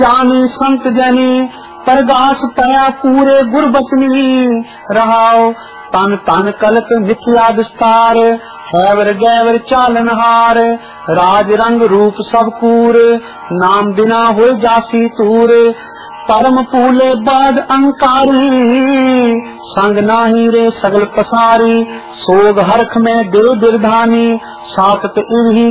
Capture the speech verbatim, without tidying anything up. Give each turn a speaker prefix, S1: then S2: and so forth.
S1: जानी संत जनी परगास पया पूरे गुरबचनी रहाओ तन तन कलक मिथ्या विस्तार हैवर गैवर चालनहार राज रंग रूप सब कूर नाम बिना हो जासी तूर परम पूले बाद अंकारी संग नाही रे सगल पसारी सोग हरख में देव बिरधानी साकत इन्हीं